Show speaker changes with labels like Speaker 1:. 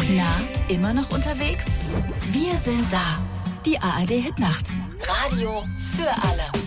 Speaker 1: Na, immer noch unterwegs? Wir sind da. Die ARD Hitnacht. Radio für alle.